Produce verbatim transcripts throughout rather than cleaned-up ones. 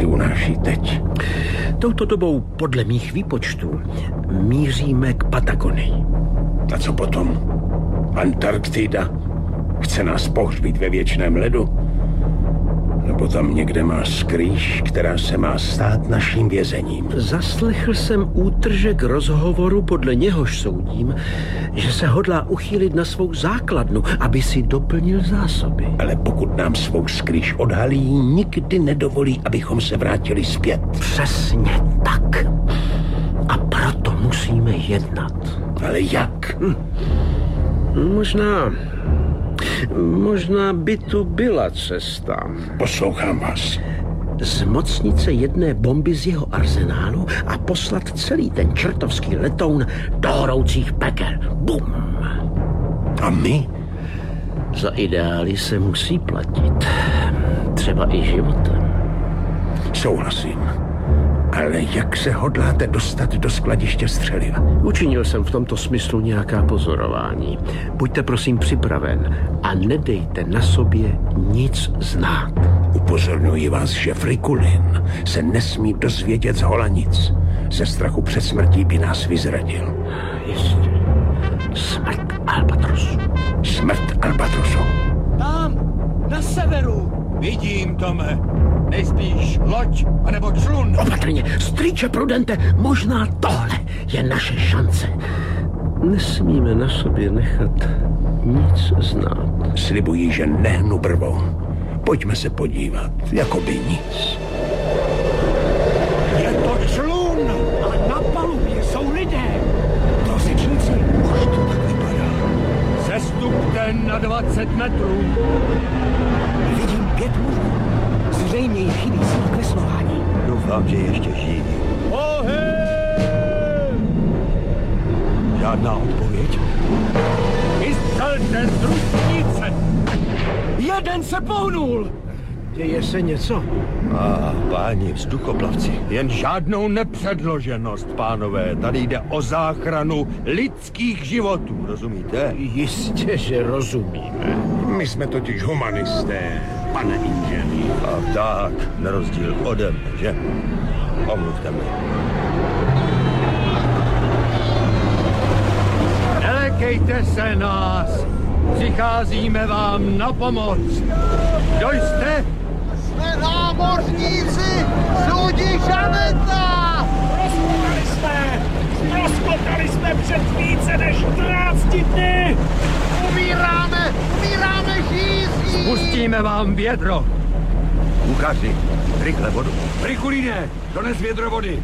si unáší teď? Touto dobou, podle mých výpočtů, míříme k Patagonii. A co potom? Antarktida? Chce nás pohřbít ve věčném ledu? Nebo tam někde má skrýš, která se má stát naším vězením? Zaslechl jsem útržek rozhovoru, podle něhož soudím, že se hodlá uchýlit na svou základnu, aby si doplnil zásoby. Ale pokud nám svou skrýš odhalí, nikdy nedovolí, abychom se vrátili zpět. Přesně tak. A proto musíme jednat. Ale jak? Hm. Možná... Možná by tu byla cesta. Poslouchám vás. Zmocnit se jedné bomby z jeho arzenálu a poslat celý ten čertovský letoun do horoucích pekel. Bum! A my? Za ideály se musí platit. Třeba i životem. Souhlasím. Ale jak se hodláte dostat do skladiště střeliva? Učinil jsem v tomto smyslu nějaká pozorování. Buďte prosím připraven a nedejte na sobě nic znát. Upozorňuji vás, že Frikulin se nesmí dozvědět z Holanic. Ze strachu před smrtí by nás vyzradil. Jistě. Smrt Albatrosu. Smrt Albatrosu. Tam, na severu. Vidím, Tome. Nejspíš loď, anebo člun. Opatrně, strýče Prudente, možná tohle je naše šance. Nesmíme na sobě nechat nic znát. Slibuji, že nehnu brvou. Pojďme se podívat, jako by nic. Je to člun, ale na palubě jsou lidé. Trosečníci. Už to tak vypadá. Sestupte na dvacet metrů. Vidím pět mužů. Zřejmě jich chybí síl k veslování. Doufám, že ještě žijí. Oheň! Žádná odpověď? Vystřelte z ručnice! Jeden se pohnul! Děje se něco? A páni vzduchoplavci, jen žádnou nepředloženost, pánové. Tady jde o záchranu lidských životů, rozumíte? Jistě, že rozumíme. My jsme totiž humanisté, pane inženýr. Ach tak, na rozdíl ode mě, že? Omluvte mě. Nelekejte se nás! Přicházíme vám na pomoc! Kdo jste? Jsme námořníci z lodi Žaneta! Rozkopali jsme! Rozkopali jsme před více než čtrnácti dny! Umíráme! Umíráme žízí! Pustíme vám vědro! Kuchaři, rychle vodu. Frikulíne, dones vědro vody!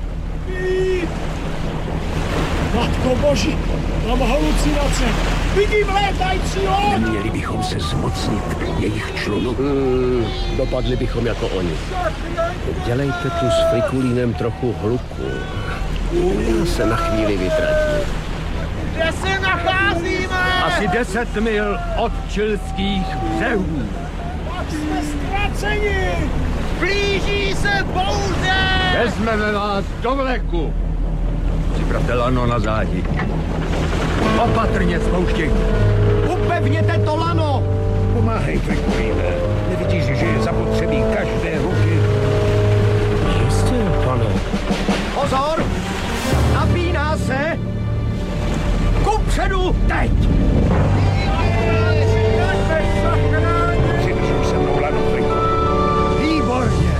Matko boží, mám halucinace! Vidím létající loď! Neměli bychom se zmocnit jejich člunů. Hmm, dopadli bychom jako oni. Dělejte tu s Frikulínem trochu hluku. Já se na chvíli vytratím. Kde se nacházíme? Asi deset mil od čilských břehů. Pak jsme ztraceni! Blíží se bouře! Vezmeme vás do vleku. Připravte lano na zádi. Opatrně spouštějte. Upevněte to lano! Pomáhej, Frikulíne. Nevidíš, že je zapotřebí každé ruky? Jistě, pane. Pozor! Napíná se! Kupředu teď! Přidržuj se mnou lano, Frikulíne. Výborně.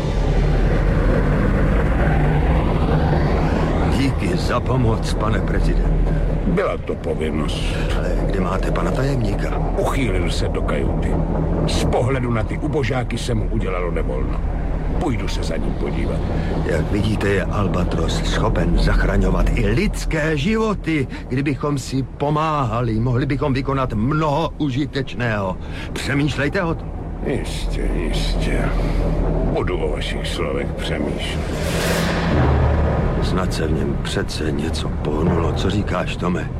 Díky za pomoc, pane prezidente. Byla to povinnost. Ale kde máte pana tajemníka? Uchýlil se do kajuty. Z pohledu na ty ubožáky se mu udělalo nevolno. Půjdu se za ním podívat. Jak vidíte, je Albatros schopen zachraňovat i lidské životy. Kdybychom si pomáhali, mohli bychom vykonat mnoho užitečného. Přemýšlejte o tom. Jistě, jistě. Budu o vašich slovech přemýšlet. Snad se v něm přece něco pohnulo. Co říkáš, Tome?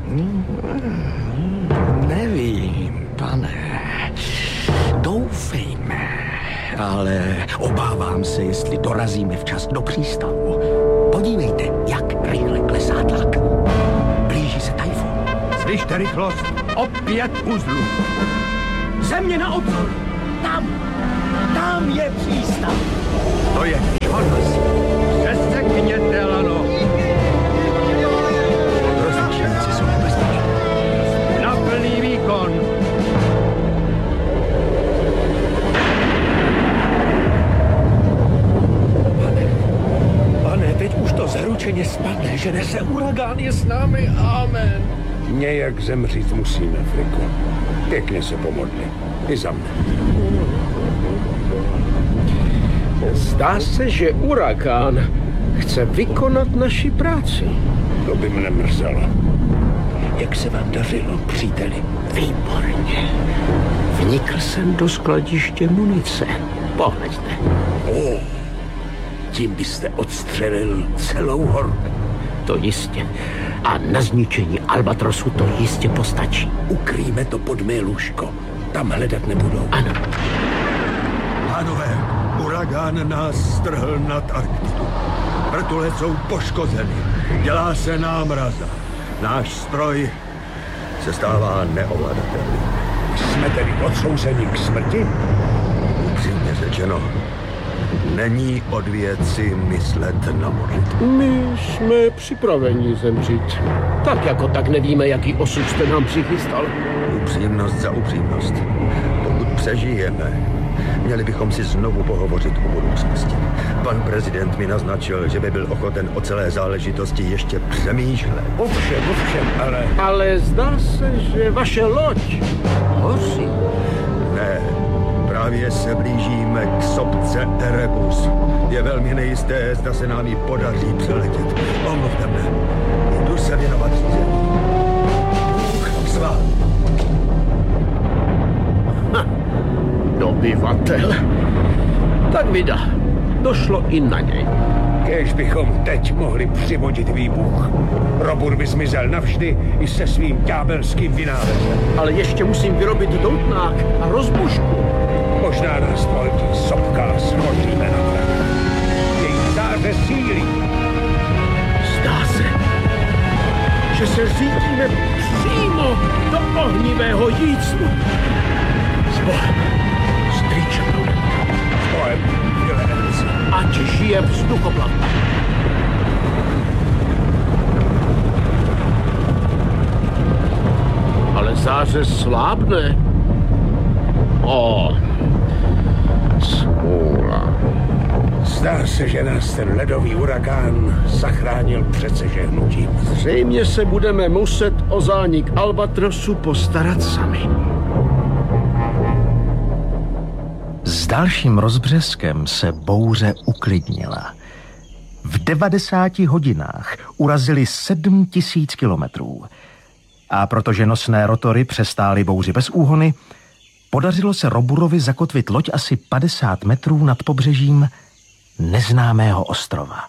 Nevím, pane. Doufejme. Ale obávám se, jestli dorazíme včas do přístavu. Podívejte, jak rychle klesá tlak. Blíží se tajfun. Zvyšte rychlost. Opět uzlu. Země na obzor! Tam! Tam je přístav! To je špatný. vyděšeně spadne, že nese uragán je s námi. Amen. Nějak zemřít musíme, Friku. Pěkně se pomodli. I za mne. Zdá se, že uragán chce vykonat naši práci. To by mne mrzelo. Jak se vám dařilo, příteli? Výborně. Vnikl jsem do skladiště munice. Pohleďte. O, tím byste odstřelil celou horu. To jistě. A na zničení Albatrosu to jistě postačí. Ukrýme to pod mé lůžko. Tam hledat nebudou. Ano. Pánové, uragán nás strhl nad Arktidu. Vrtule jsou poškozeny. Dělá se námraza. Náš stroj se stává neovladatelný. Jsme tedy odsouzeni k smrti? Upřímně řečeno, není od věci myslet na modlitbu. My jsme připraveni zemřít. Tak jako tak nevíme, jaký osud jste nám přichystal. Upřímnost za upřímnost. Pokud přežijeme, měli bychom si znovu pohovořit o budoucnosti. Pan prezident mi naznačil, že by byl ochoten o celé záležitosti ještě přemýšlet. Ovšem, ovšem, ale... Ale zdá se, že vaše loď hoří. Ne, právě se blížíme k sopce Erebus. Je velmi nejisté, zda se nám ji podaří přeletět. Omluvte mne. Jdu se věnovat řízení. Bůh s vámi. Dobyvatel. Tak vida, došlo i na něj. Kéž bychom teď mohli přivodit výbuch. Robur by zmizel navždy i se svým ďábelským vynálezem. Ale ještě musím vyrobit doutnák a rozbušku. Možná nás poletí sopka a schoříme na prach. Její záře sílí. Zdá se, že se řítíme přímo do ohnivého jícnu. S Bohem, strýče Prudent. S Bohem, milenci. Ať žije vzduchoplavba. Ale záře slábne. O, smůla. Zdá se, že nás ten ledový uragán zachránil před sežehnutím. Zřejmě se budeme muset o zánik Albatrosu postarat sami. S dalším rozbřeskem se bouře uklidnila. V devadesáti hodinách urazili sedm tisíc kilometrů. A protože nosné rotory přestály bouři bez úhony, podařilo se Roburovi zakotvit loď asi padesát metrů nad pobřežím neznámého ostrova.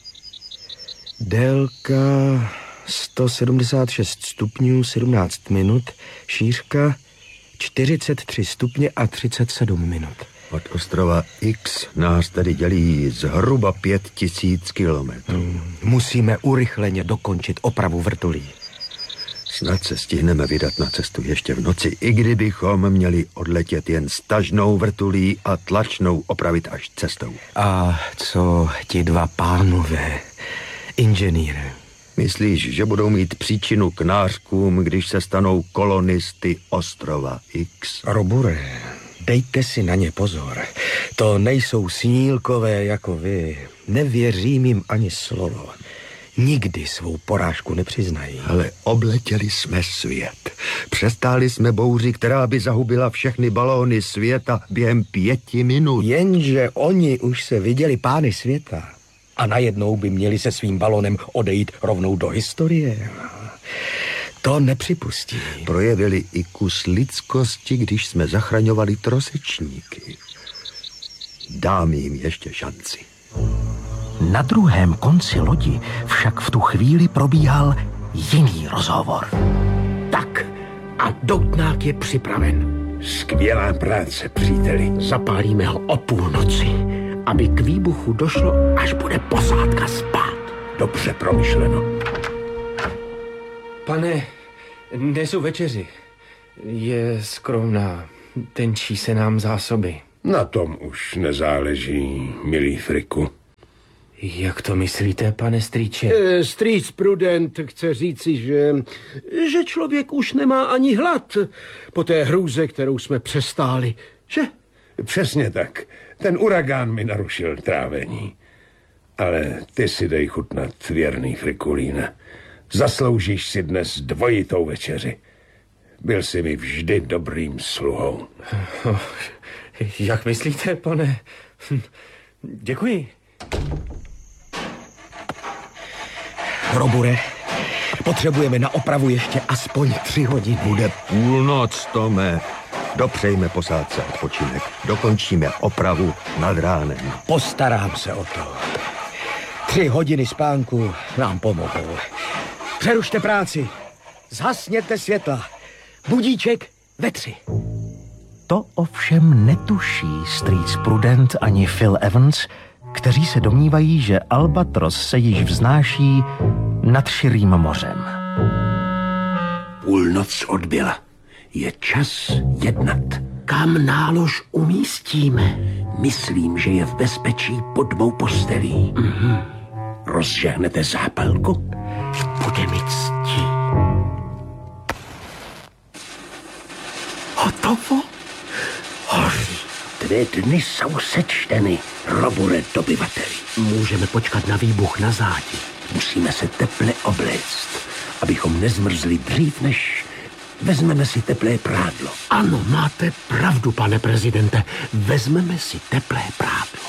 Délka sto sedmdesát šest stupňů sedmnáct minut, šířka čtyřicet tři stupně a třicet sedm minut. Od ostrova X nás tedy dělí zhruba pět tisíc kilometrů. Hmm, musíme urychleně dokončit opravu vrtulí. Snad se stihneme vydat na cestu ještě v noci, i kdybychom měli odletět jen stažnou vrtulí a tlačnou opravit až cestou. A co ti dva pánové, inženýre? Myslíš, že budou mít příčinu k nářkům, když se stanou kolonisty ostrova X? Robure, dejte si na ně pozor. To nejsou snílkové jako vy. Nevěřím jim ani slovo. Nikdy svou porážku nepřiznají. Ale obletěli jsme svět. Přestáli jsme bouři, která by zahubila všechny balóny světa během pěti minut. Jenže oni už se viděli pány světa. A najednou by měli se svým balonem odejít rovnou do historie. To nepřipustí. Projevili i kus lidskosti, když jsme zachraňovali trosečníky. Dám jim ještě šanci. Na druhém konci lodi však v tu chvíli probíhal jiný rozhovor. Tak, a doutnák je připraven. Skvělá práce, příteli. Zapálíme ho o půlnoci, aby k výbuchu došlo, až bude posádka spát. Dobře promyšleno. Pane, nesu večeři. Je skromná. Tenčí se nám zásoby. Na tom už nezáleží, milý Friku. Jak to myslíte, pane strýče? E, strýc Prudent chce říci, že, že člověk už nemá ani hlad po té hrůze, kterou jsme přestáli, že? Přesně tak. Ten uragán mi narušil trávení. Ale ty si dej chutnat, věrný Frikulíne. Zasloužíš si dnes dvojitou večeři. Byl jsi mi vždy dobrým sluhou. Jak myslíte, pane? Děkuji. Robure, potřebujeme na opravu ještě aspoň tři hodiny. Bude půlnoc, Tome. Dopřejme posádce odpočinek. Dokončíme opravu nad ránem. Postarám se o to. Tři hodiny spánku nám pomohou. Přerušte práci. Zhasněte světla. Budíček ve tři. To ovšem netuší strýc Prudent ani Phil Evans, kteří se domnívají, že Albatros se již vznáší nad širým mořem. Půlnoc odbyla. Je čas jednat. Kam nálož umístíme? Myslím, že je v bezpečí pod dvou postelí. Mm-hmm. Rozžehnete zápalku? Bude mi ctí. Hotovo? Hoří. Tvé dny jsou sečteny, Robure dobyvateli. Můžeme počkat na výbuch na zádi. Musíme se teple obléct, abychom nezmrzli dřív, než vezmeme si teplé prádlo. Ano, máte pravdu, pane prezidente. Vezmeme si teplé prádlo.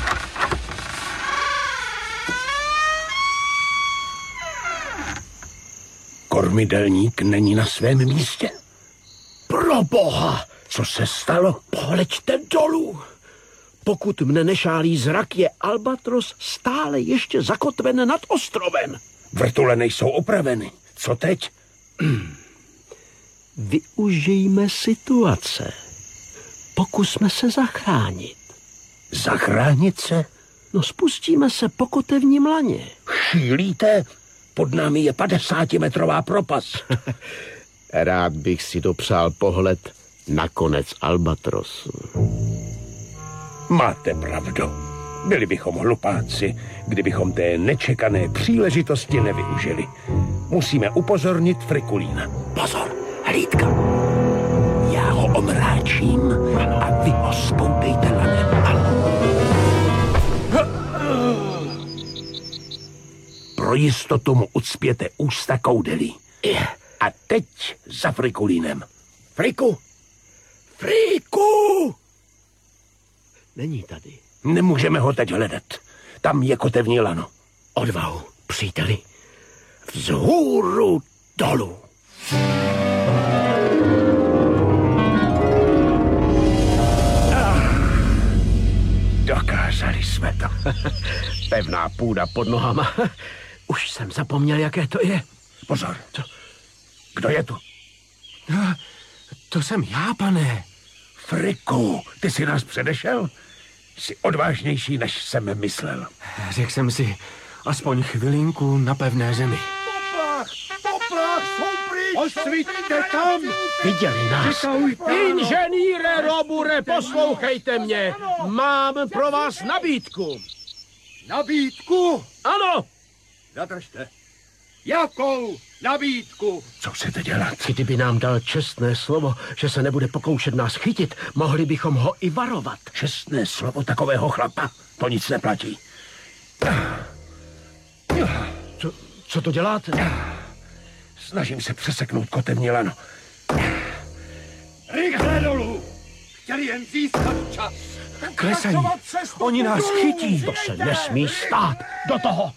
Kormidelník není na svém místě. Pro boha! Co se stalo? Pohleďte dolů. Pokud mne nešálí zrak, je Albatros stále ještě zakotven nad ostrovem. Vrtule nejsou opraveny. Co teď? Využijme situace. Pokusme se zachránit. Zachránit se? No spustíme se po kotevním laně. Šílíte? Pod námi je padesátimetrová propast. Rád bych si dopřál pohled na konec Albatrosu. Máte pravdu. Byli bychom hlupáci, kdybychom té nečekané příležitosti nevyužili. Musíme upozornit Frikulína. Pozor, hlídka. Já ho omráčím a vy ho spoutejte lanem. Pro jistotu mu ucpěte ústa koudelí. A teď za Frikulínem. Friku! Friku! Není tady. Nemůžeme ho teď hledat. Tam je kotevní lano. Odvahu, příteli. Vzhůru dolů. Dokázali jsme to. Pevná půda pod nohama. Už jsem zapomněl, jaké to je. Pozor. Co? Kdo je tu? To jsem já, pane. Friku, ty jsi nás předešel? Jsi odvážnější, než jsem myslel. Řekl jsem si, aspoň chvilinku na pevné zemi. Poplach! Poplach! Jsou pryč! Osvíťte tam! Viděli nás. Inženýre Robure, poslouchejte mě. Mám pro vás nabídku. Nabídku? Ano. Zadržte. Jakou nabídku? Co chcete dělat? Kdyby nám dal čestné slovo, že se nebude pokoušet nás chytit, mohli bychom ho i varovat. Čestné slovo takového chlapa? To nic neplatí. Co, co to děláte? Snažím se přeseknout kotevní lano. Rychle dolů! Chtěli jen získat čas. Klesají. Oni nás chytí. To se nesmí stát. Do toho!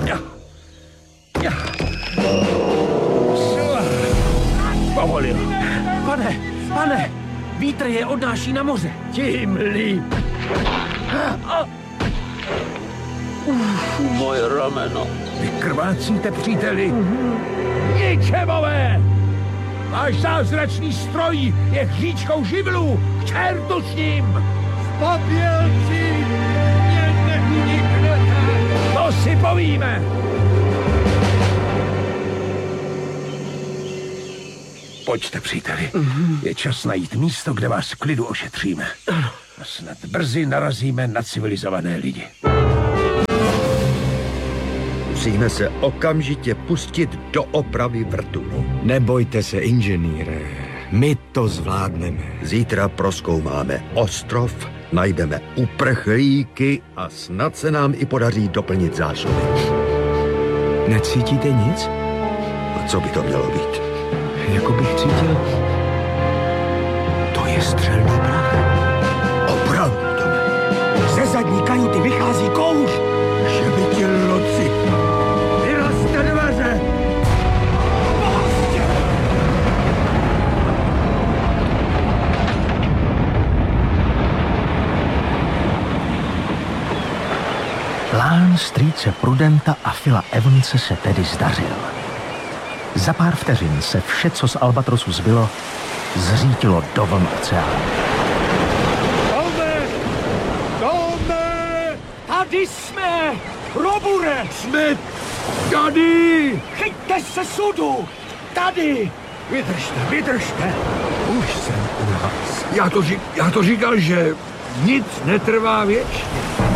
Povolil. Pane, pane, vítr je odnáší na moře. Tím líp. Uf, moje rameno. Vy krvácíte, příteli. Ničemové! Váš zázračný stroj je hříčkou živlů. K čertu s ním! Papělci! Mě neuniknete! To si povíme! Pojďte, příteli. Je čas najít místo, kde vás v klidu ošetříme. A snad brzy narazíme na civilizované lidi. Musíme se okamžitě pustit do opravy vrtulu. Nebojte se, inženýre. My to zvládneme. Zítra prozkoumáme ostrov najdeme uprchlíky a snad se nám i podaří doplnit zásoby. Necítíte nic? A co by to mělo být? Jako bych cítil... To je střelný prach. Opravdu, Tome. Ze zadní kajuty vychází kouř. Že by ti loci. Vyrazte dveře. Plán strýce Prudenta a Phila Evanse se tedy zdařil. Za pár vteřin se vše, co z Albatrosu zbylo, zřítilo do vln oceánu. Tome! Tome! Tady jsme! Robure! Jsme tady! Chyťte se sudu! Tady! Vydržte, vydržte! Už jsem u vás. Já to, řík, já to říkal, že nic netrvá věčně.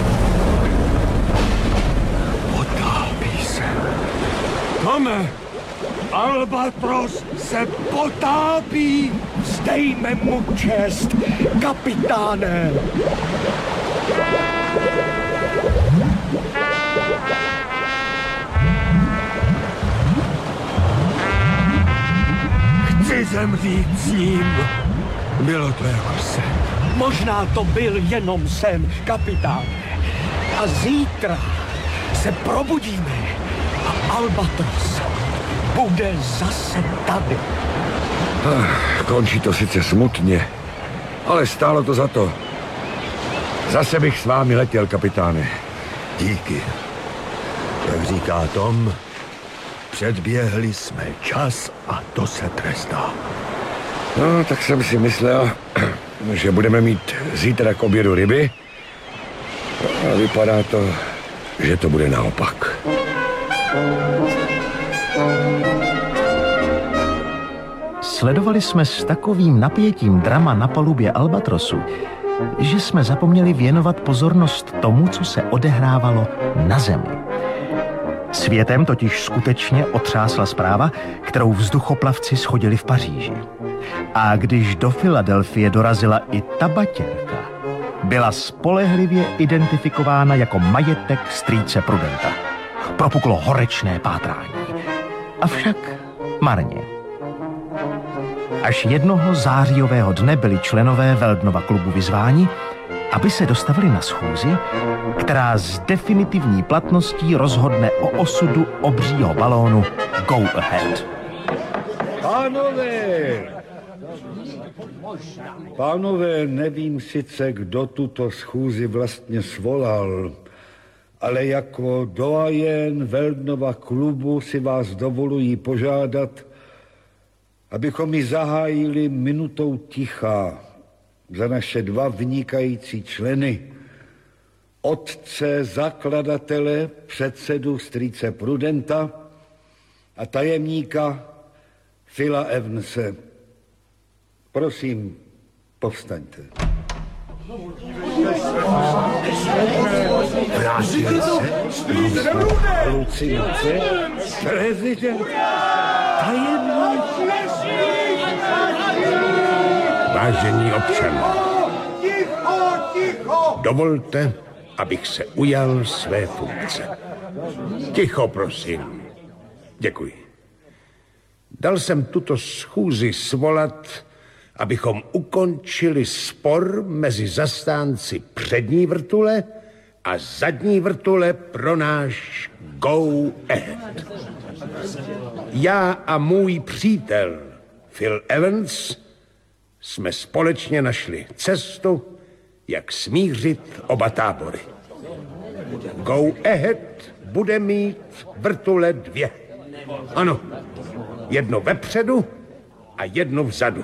Potápí se. Tome! Albatros se potápí! Vzdejme mu čest, kapitáne! Chci zemřít s ním. Bylo to jako sen. Možná to byl jenom sen, kapitáne. A zítra se probudíme a Albatros bude zase tady. Ah, končí to sice smutně, ale stálo to za to. Zase bych s vámi letěl, kapitáne. Díky. Jak říká Tom, předběhli jsme čas a to se trestá. No, tak jsem si myslel, že budeme mít zítra k obědu ryby. A vypadá to, že to bude naopak. Sledovali jsme s takovým napětím drama na palubě Albatrosu, že jsme zapomněli věnovat pozornost tomu, co se odehrávalo na zemi. Světem totiž skutečně otřásla zpráva, kterou vzduchoplavci shodili v Paříži. A když do Filadelfie dorazila i ta batěrka, byla spolehlivě identifikována jako majetek strýce Prudenta. Propuklo horečné pátrání. Avšak marně. Až jednoho zářijového dne byli členové Veldnova klubu vyzváni, aby se dostavili na schůzi, která s definitivní platností rozhodne o osudu obřího balónu Go Ahead. Pánové! Pánové, nevím sice, kdo tuto schůzi vlastně svolal, ale jako doajen Veldnova klubu si vás dovoluji požádat, abychom ji zahájili minutou ticha za naše dva vynikající členy, otce zakladatele, předsedu strýce Prudenta a tajemníka Phila Evanse. Prosím, povstaňte. Halucinace, prezident, tajemník. Vážení občané, dovolte, abych se ujal své funkce. Ticho, prosím. Děkuji. Dal jsem tuto schůzi svolat, abychom ukončili spor mezi zastánci přední vrtule a zadní vrtule pro náš Go Ahead. Já a můj přítel Phil Evans jsme společně našli cestu, jak smířit oba tábory. Go Ahead bude mít vrtule dvě. Ano, jedno vepředu a jedno vzadu.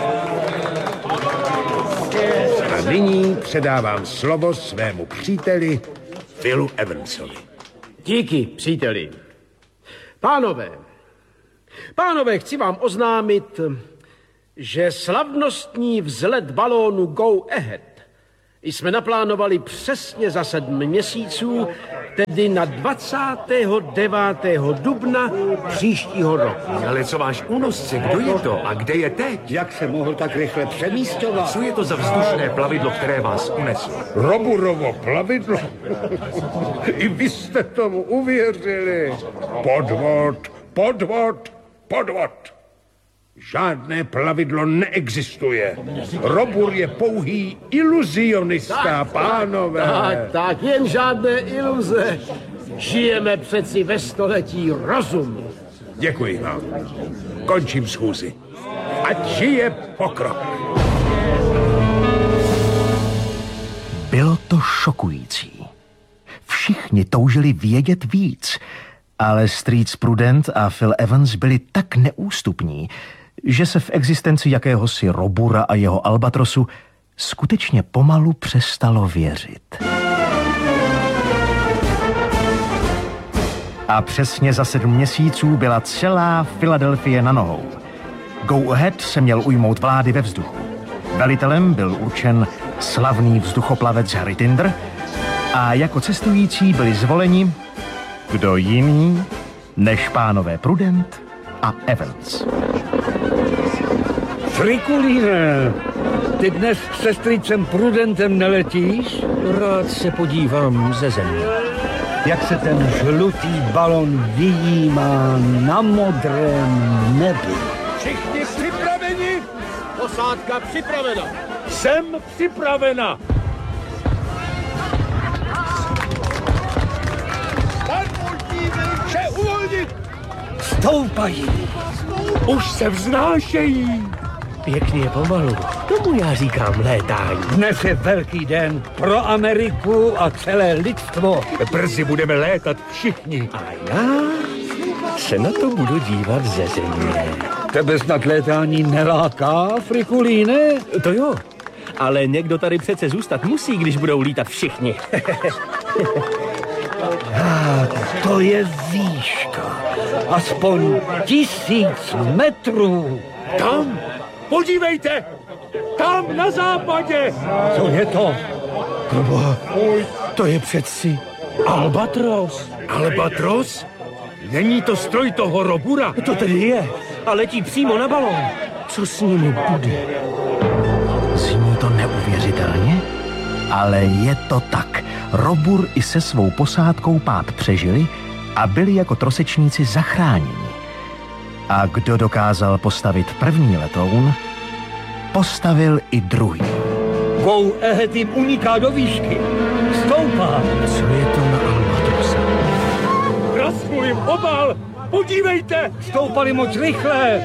A nyní předávám slovo svému příteli Philu Evansovi. Díky, příteli. Pánové, pánové, chci vám oznámit, že slavnostní vzlet balónu Go Ahead jsme naplánovali přesně za sedm měsíců, tedy na dvacátého devátého dubna příštího roku. Ale co váš únosce, kdo je to a kde je teď? Jak se mohl tak rychle přemísťovat? Co je to za vzdušné plavidlo, které vás uneslo? Roburovo plavidlo? I vy jste tomu uvěřili. Podvod, podvod, podvod. Žádné plavidlo neexistuje. Robur je pouhý iluzionista, pánové. Tak, tak, jen žádné iluze. Žijeme přeci ve století rozumu. Děkuji vám. Končím schůzi. Ať žije pokrok. Bylo to šokující. Všichni toužili vědět víc, ale strýc Prudent a Phil Evans byli tak neústupní, že se v existenci jakéhosi Robura a jeho Albatrosu skutečně pomalu přestalo věřit. A přesně za sedm měsíců byla celá Filadelfie na nohou. Go-Ahead se měl ujmout vlády ve vzduchu. Velitelem byl určen slavný vzduchoplavec Harry Tinder a jako cestující byli zvoleni kdo jiný než pánové Prudent a Evans. Frikulíne, ty dnes se strýcem Prudentem neletíš? Rád se podívám ze země. Jak se ten žlutý balon vyjímá na modrém nebi. Všichni připraveni? Posádka připravena. Jsem připravena. Vše uvolnit! Stoupají. Už se vznášejí. Pěkně pomalu. Tomu já říkám létání. Dnes je velký den pro Ameriku a celé lidstvo. Brzy budeme létat všichni. A já se na to budu dívat ze země. Tebe snad létání neláká, Frikulíne? To jo, ale někdo tady přece zůstat musí, když budou lítat všichni. A to je výška. Aspoň tisíc metrů. Tam, podívejte, tam na západě. Co je to? Proboha, to je přeci Albatros. Albatros? Není to stroj toho Robura? To tedy je a letí přímo na balón. Co s nimi bude? Zní to neuvěřitelně, ale je to tak. Robur i se svou posádkou pád přežili a byli jako trosečníci zachráněni. A kdo dokázal postavit první letoun, postavil i druhý. Go-Ahead jim uniká do výšky. Stoupá. Co je to na Albatrose? Praskl jim obal! Podívejte! Stoupali moc rychle.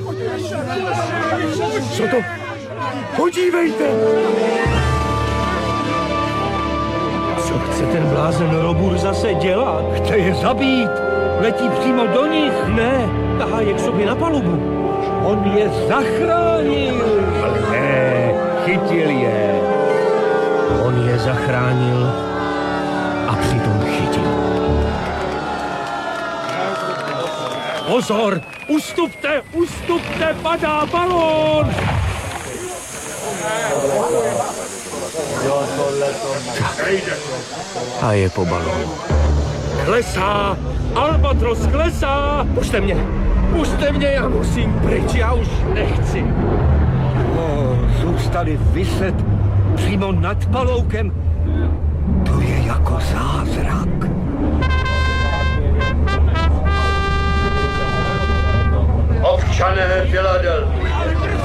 Co to? Podívejte! Co chce ten blázen Robur zase dělat? Chce je zabít. Letí přímo do nich. Ne, tahá je k sobě na palubu. On je zachránil. Ne, chytil je. On je zachránil a přitom chytil. Pozor! Ustupte! Ustupte! Padá balón! A je po balónu. Klesá! Albatros klesá! Pušte mě! Pušte mě, já musím pryč, já už nechci. O, zůstali vyset přímo nad paloukem. To je jako zázrak. Občané Filadelfie,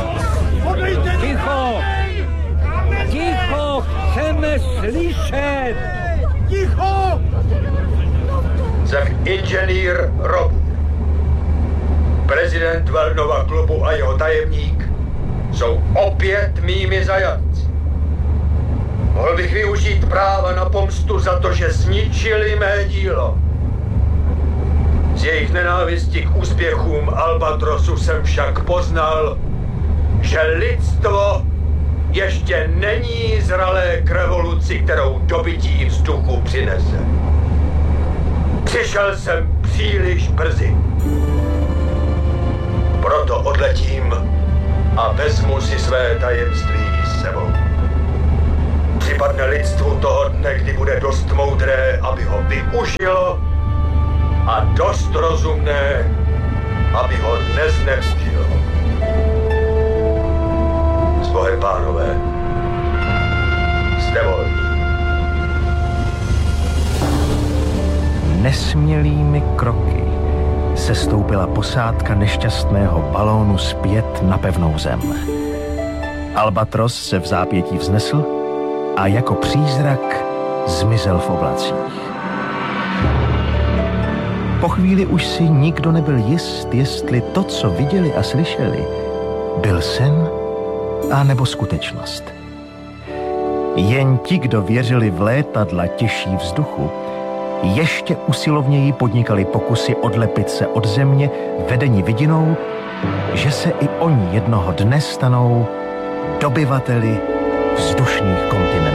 Ticho! Ticho! Chceme slyšet! ticho! Jsem inženýr Robur. Prezident Valdnova klubu a jeho tajemník jsou opět mými zajatci. Mohl bych využít práva na pomstu za to, že zničili mé dílo. Z jejich nenávisti k úspěchům Albatrosu jsem však poznal, že lidstvo ještě není zralé k revoluci, kterou dobytí vzduchu přinese. Přišel jsem příliš brzy. Proto odletím a vezmu si své tajemství s sebou. Při připadne lidstvu toho dne, kdy bude dost moudré, aby ho využilo, a dost rozumné, aby ho nezneužilo. S Bohem, pánové. Jste volní. Nesmělými kroky sestoupila posádka nešťastného balónu zpět na pevnou zem. Albatros se v zápětí vznesl a jako přízrak zmizel v oblacích. Po chvíli už si nikdo nebyl jist, jestli to, co viděli a slyšeli, byl sen a nebo skutečnost. Jen ti, kdo věřili v létadla těžší vzduchu, ještě usilovněji podnikali pokusy odlepit se od země, vedeni vidinou, že se i oni jednoho dne stanou dobyvateli vzdušných kontinentů.